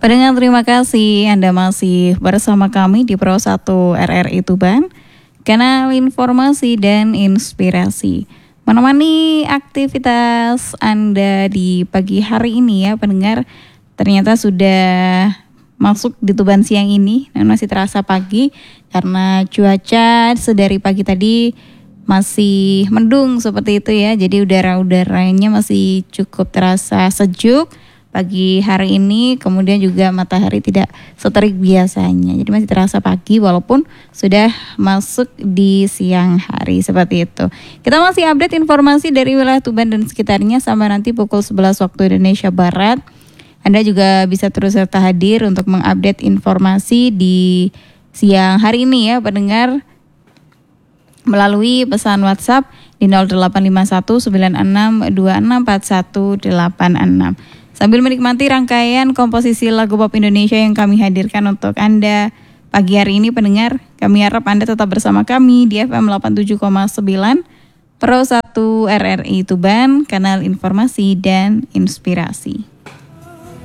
Pendengar, terima kasih Anda masih bersama kami di Pro 1 RRI Tuban, kanal informasi dan inspirasi. Menemani aktivitas Anda di pagi hari ini ya pendengar, ternyata sudah masuk di Tuban siang ini dan masih terasa pagi karena cuaca sedari pagi tadi masih mendung seperti itu ya. Jadi udara-udaranya masih cukup terasa sejuk pagi hari ini, kemudian juga matahari tidak seterik biasanya. Jadi masih terasa pagi walaupun sudah masuk di siang hari seperti itu. Kita masih update informasi dari wilayah Tuban dan sekitarnya sampai nanti pukul 11 waktu Indonesia Barat. Anda juga bisa terus serta hadir untuk mengupdate informasi di siang hari ini ya pendengar, melalui pesan WhatsApp di 085196264186. Sambil menikmati rangkaian komposisi lagu pop Indonesia yang kami hadirkan untuk Anda pagi hari ini pendengar, kami harap Anda tetap bersama kami di FM 87,9 Pro 1 RRI Tuban, kanal informasi dan inspirasi.